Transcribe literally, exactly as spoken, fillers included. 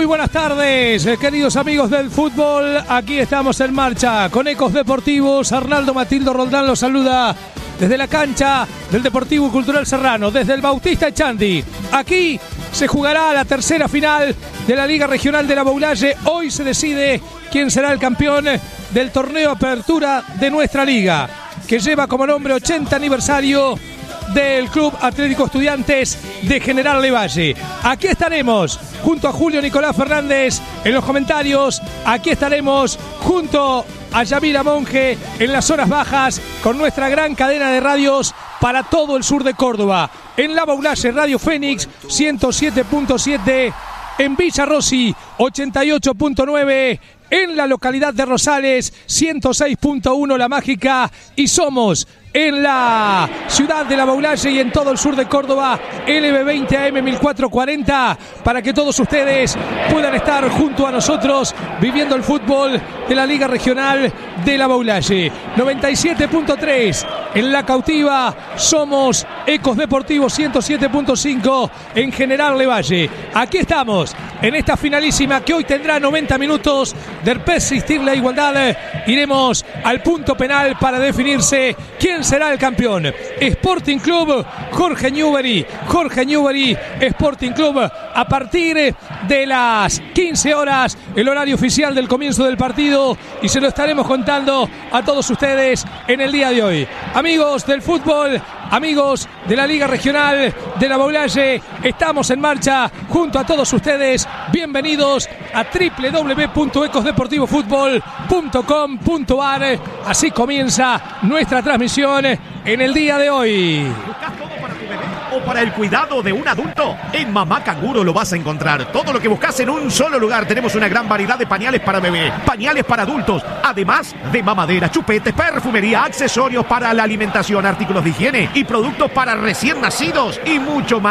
Muy buenas tardes, queridos amigos del fútbol. Aquí estamos en marcha con Ecos Deportivos. Arnaldo Matildo Roldán los saluda desde la cancha del Deportivo y Cultural Serrano, desde el Bautista Echandi. Aquí se jugará la tercera final de la Liga Regional de la Boulaye. Hoy se decide quién será el campeón del torneo Apertura de nuestra liga, que lleva como nombre ochenta aniversario del Club Atlético Estudiantes de General Lavalle. Aquí estaremos junto a Julio Nicolás Fernández en los comentarios. Aquí estaremos junto a Yamila Monge en las horas bajas con nuestra gran cadena de radios para todo el sur de Córdoba. En La Boulaye, Radio Fénix ciento siete punto siete, en Villa Rossi ochenta y ocho punto nueve, en la localidad de Rosales ciento seis punto uno La Mágica, y somos en la ciudad de La Boulaye y en todo el sur de Córdoba L B veinte A M mil cuatrocientos cuarenta, para que todos ustedes puedan estar junto a nosotros viviendo el fútbol de la Liga Regional de La Boulaye. noventa y siete punto tres en La Cautiva, somos Ecos Deportivos ciento siete punto cinco en General Lavalle. Aquí estamos en esta finalísima que hoy tendrá noventa minutos de persistir la igualdad. Iremos al punto penal para definirse quién será el campeón. Sporting Club Jorge Newbery, Jorge Newbery Sporting Club, a partir de las quince horas, el horario oficial del comienzo del partido, y se lo estaremos contando a todos ustedes en el día de hoy. Amigos del fútbol, amigos de la Liga Regional de La Boulaye, estamos en marcha junto a todos ustedes. Bienvenidos a doble u doble u doble u punto ecos deportivo fútbol punto com punto a r. Así comienza nuestra transmisión en el día de hoy. ¿Buscas todo para tu bebé o para el cuidado de un adulto? En Mamá Canguro lo vas a encontrar. Todo lo que buscas en un solo lugar. Tenemos una gran variedad de pañales para bebé, pañales para adultos, además de mamadera, chupetes, perfumería, accesorios para la alimentación, artículos de higiene y productos para recién nacidos y mucho más.